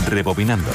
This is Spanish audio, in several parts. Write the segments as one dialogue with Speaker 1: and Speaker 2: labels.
Speaker 1: Rebobinando.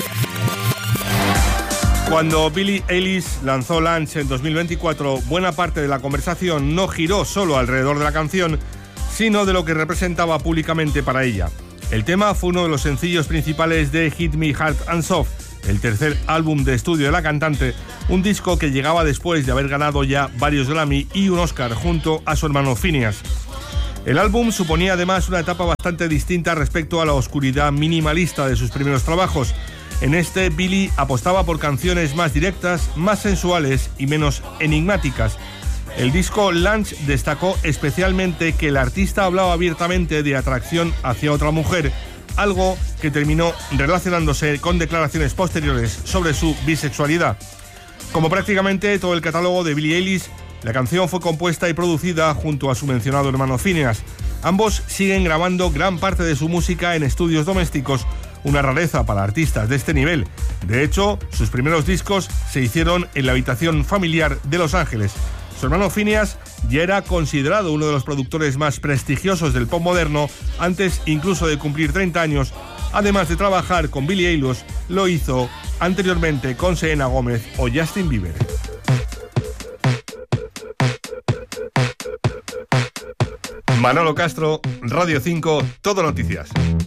Speaker 2: Cuando Billie Eilish lanzó Lunch en 2024, buena parte de la conversación no giró solo alrededor de la canción, sino de lo que representaba públicamente para ella. El tema fue uno de los sencillos principales de Hit Me Hard and Soft, el tercer álbum de estudio de la cantante, un disco que llegaba después de haber ganado ya varios Grammy y un Oscar junto a su hermano Phineas. El álbum suponía además una etapa bastante distinta respecto a la oscuridad minimalista de sus primeros trabajos. En este, Billie apostaba por canciones más directas, más sensuales y menos enigmáticas. El disco Lunch destacó especialmente que el artista hablaba abiertamente de atracción hacia otra mujer, algo que terminó relacionándose con declaraciones posteriores sobre su bisexualidad. Como prácticamente todo el catálogo de Billie Eilish, la canción fue compuesta y producida junto a su mencionado hermano Phineas. Ambos siguen grabando gran parte de su música en estudios domésticos, una rareza para artistas de este nivel. De hecho, sus primeros discos se hicieron en la habitación familiar de Los Ángeles. Su hermano Phineas ya era considerado uno de los productores más prestigiosos del pop moderno antes incluso de cumplir 30 años. Además de trabajar con Billie Eilish, lo hizo anteriormente con Selena Gómez o Justin Bieber. Manolo Castro, Radio 5, Todo Noticias.